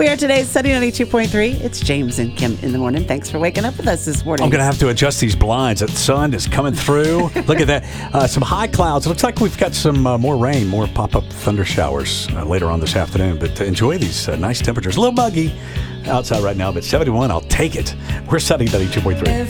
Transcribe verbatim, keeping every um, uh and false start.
We are today's Sunny ninety-two point three. It's James and Kim in the morning. Thanks for waking up with us this morning. I'm going to have to adjust these blinds. That sun is coming through. Look at that. Uh, some high clouds. It looks like we've got some uh, more rain, more pop-up thunder showers uh, later on this afternoon. But uh, enjoy these uh, nice temperatures. A little muggy outside right now, but seventy-one, I'll take it. We're Sunny ninety-two point three.